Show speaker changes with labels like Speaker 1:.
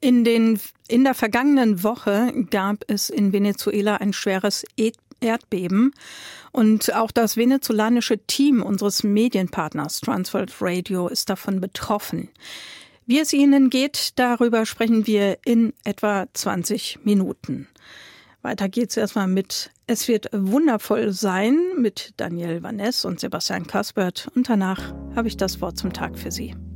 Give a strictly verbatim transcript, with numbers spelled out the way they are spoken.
Speaker 1: In den, in der vergangenen Woche gab es in Venezuela ein schweres Erdbeben und auch das venezolanische Team unseres Medienpartners Transworld Radio ist davon betroffen. Wie es ihnen geht, darüber sprechen wir in etwa zwanzig Minuten. Weiter geht's erstmal mit Es wird wundervoll sein mit Daniel Vaness und Sebastian Kaspert und danach habe ich das Wort zum Tag für Sie.